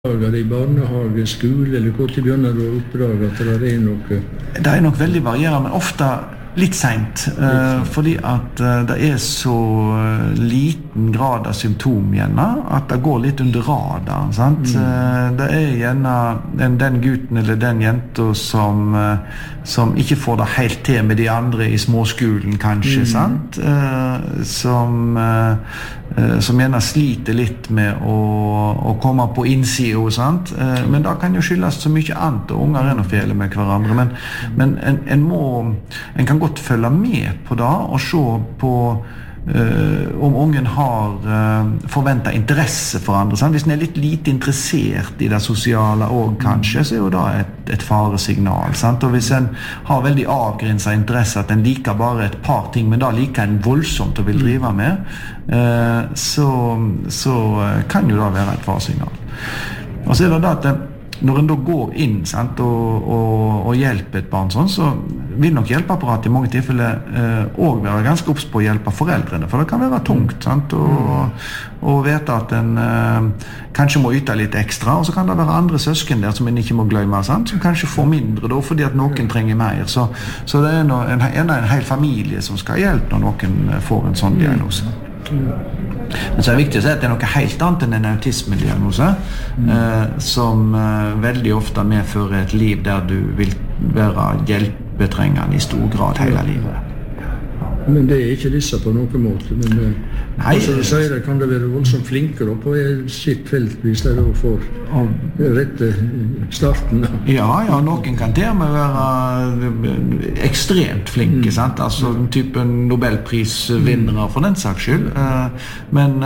I barnehage, skole, eller hvor til begynner du å oppdrage at det noe? Det nok veldig varierende, men ofte litt sent, fordi at det så liten grad av symptom gjerne, at det går litt under radaren, sant? Det gjerne den gutten eller den jenta som ikke får det helt til med de andre I småskolen kanskje, sant? Som gjerne sliter litt med å komme på innsiden, sant? Men det kan jo skyldes så mye annet, og unger noe fele med hverandre, men en kan godt følge med på det og se på om ungen har forventet interesse for andre, sant? Hvis en litt lite interessert I det sosiale også, kanskje, så jo det et faresignal, sant? Og hvis en har veldig avgrenset interesse, at en liker bare et par ting, men da liker en voldsomt å vil drive med, så kan jo det være et faresignal. Og så det at når en da går inn, sant, og hjelper et barn sånn, så vil nok hjelpeapparatet I mange tilfeller også være ganske obs på å hjelpe foreldrene, for det kan være tungt, sant, og vite at en kanskje må yte litt ekstra, og så kan det være andre søsken der som en ikke må glemme, sant, som kanskje får mindre da, fordi at noen trenger mer. Så det en hel familie som skal hjelpe når noen får en sånn diagnose. Men så det viktig å si at det noe helt annet enn en autismediagnose som veldig ofte medfører et liv der du vil være hjelpetrengende I stor grad hele livet. Men det ikke disse på noen måte, men altså du sier det, kan det være voldsomt flinkere på sitt felt hvis det får rette starten? Ja, noen kan til og med være ekstremt flinke, sant? Altså typen Nobelprisvinnere for den saks skyld, men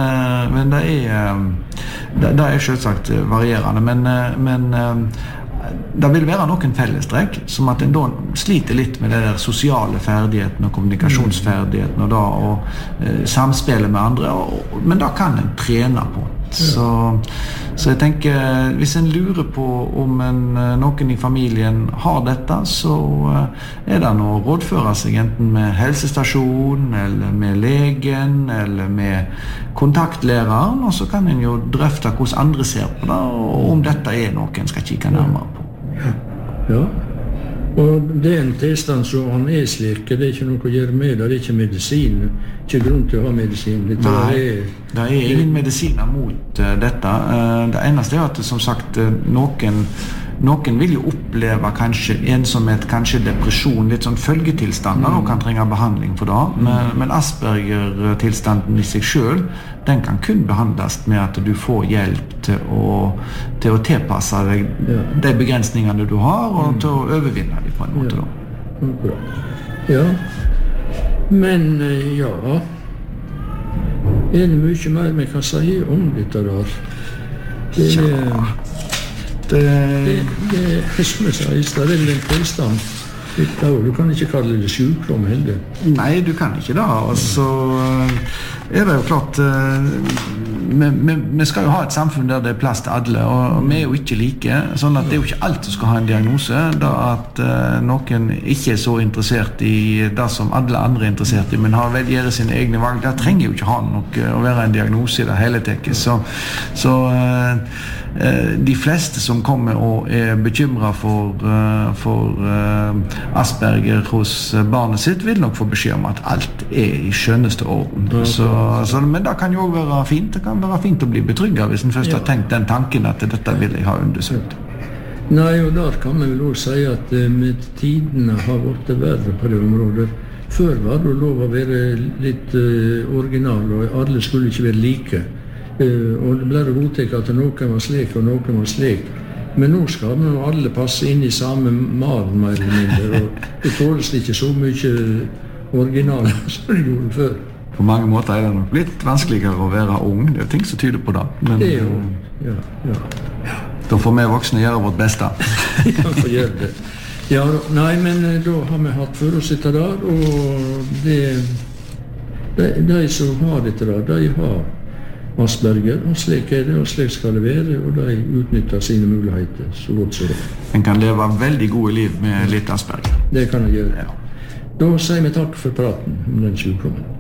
det selvsagt varierende, men det vil være noen fellestrekk, som at en da sliter litt med det der sosiale ferdighetene og kommunikasjonsferdighetene og samspillet med andre, men det kan en trene på. Så jeg tenker, hvis en lurer på om noen I familien har dette, så det noe å rådføre seg enten med helsestasjonen, eller med legen, eller med kontaktlæreren, og så kan en jo drøfte hvordan andre ser på det, og om dette noe en skal kikke nærmere på. Ja, og det en tilstand som han slik, det ikke noe å gjøre med det, det ikke medisin, ikke grunn til å ha medisin. Nei, det ingen medisiner mot dette. Det eneste at, som sagt, noen vil jo oppleve kanskje ensomhet, kanskje depresjon, litt sånn følgetilstander, og kan trenge behandling for det. Men Asperger-tilstanden I seg selv, den kan kun behandles med at du får hjelp til å tilpasse deg de begrensningene du har, og til å overvinne dem på en måte. Ja, men ja, det mye mer vi kan si om dette der. Det som jeg sa I stedet, det en tilstand. Du kan ikke kalle det sykdom heller. Nei, du kan ikke det. Og så det jo klart, vi skal jo ha et samfunn der det plass til alle, og vi jo ikke like, sånn at det jo ikke alt som skal ha en diagnose, da at noen ikke så interessert I det som alle andre interessert I, men har vel gjøre sine egne valg, det trenger jo ikke ha noe å være en diagnose I det hele tekket. Så de fleste som kommer og bekymret for Asperger hos barnet sitt vil nok få beskjed om at alt I skjønneste orden. Men det kan jo også være fint. Det kan være fint å bli betrygget hvis en først har tenkt den tanken at dette vil jeg ha undersøkt. Nei, og der kan man vel også si at med tidene har vært verre på det området. Før var det lov å være litt original, og alle skulle ikke være like. Og det ble godtatt at noen var slik og noen var slik. Men nå skal vi alle passe inn I samme malen, mer eller mindre, og det tåles ikke så mye original som det gjorde før. På mange måter det nok litt vanskeligere å være ung, det ting som tyder på det. Men det jo, ja. Da får vi voksne gjøre vårt beste. Ja, får gjøre det. Ja, nei, men da har vi hatt for å sitte der, og de som har dette der, de har Asperger, og slik det, og slik skal det være, og de utnytter sine muligheter så godt som det. En kan leve veldig gode liv med litt Asperger. Det kan jeg gjøre. Da sier vi takk for praten om den sykdommen.